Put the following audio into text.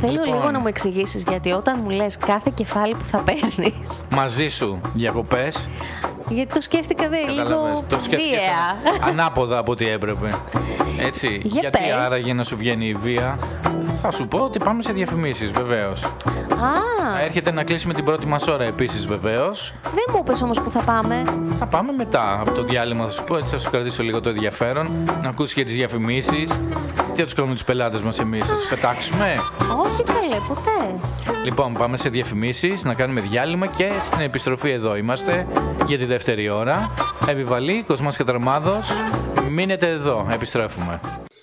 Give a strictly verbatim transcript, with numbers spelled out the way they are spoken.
Θέλω Λοιπόν. λίγο να μου εξηγήσεις, γιατί όταν μου λες κάθε κεφάλι που θα παίρνεις, Μαζί σου διακοπές. γιατί το σκέφτηκα δε λίγο Το σκέφτηκες βία. ανα- ανάποδα από ό,τι έπρεπε. Έτσι. Για Γιατί πες. άραγε να σου βγαίνει η βία? Θα σου πω ότι πάμε σε διαφημίσεις, βεβαίως. Α, Έρχεται να κλείσουμε την πρώτη μας ώρα επίσης, βεβαίως. δεν μου είπες όμως που θα πάμε. Θα πάμε μετά από το διάλειμμα, θα σου πω, έτσι θα σου κρατήσω λίγο το ενδιαφέρον. Να ακούσεις και τις διαφημίσεις. Τι θα τους κάνουμε τους πελάτες μας εμείς, θα τους πετάξουμε? Όχι καλέ, ποτέ. Λοιπόν, πάμε σε διαφημίσεις, να κάνουμε διάλειμμα και στην επιστροφή εδώ είμαστε για τη δεύτερη ώρα. Επιβαλή, Κοσμάς Καταρμάδος. Μείνετε εδώ, επιστρέφουμε.